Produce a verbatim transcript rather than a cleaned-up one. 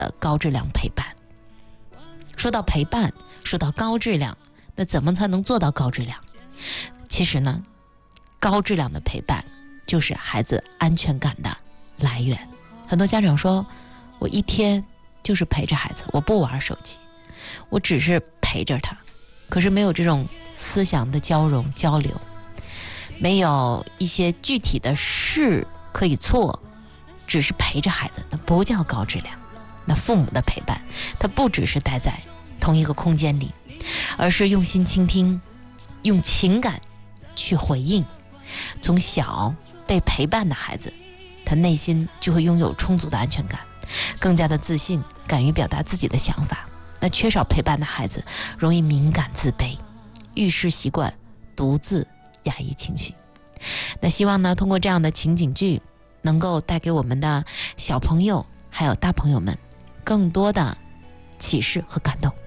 的高质量陪伴。说到陪伴，说到高质量，那怎么才能做到高质量？其实呢，高质量的陪伴就是孩子安全感的来源。很多家长说，我一天就是陪着孩子，我不玩手机，我只是陪着他，可是没有这种思想的交融交流，没有一些具体的事可以做，只是陪着孩子，那不叫高质量。那父母的陪伴，他不只是待在同一个空间里，而是用心倾听，用情感去回应。从小被陪伴的孩子，他内心就会拥有充足的安全感，更加的自信，敢于表达自己的想法。那缺少陪伴的孩子容易敏感自卑，遇事习惯独自压抑情绪。那希望呢，通过这样的情景剧，能够带给我们的小朋友还有大朋友们更多的启示和感动。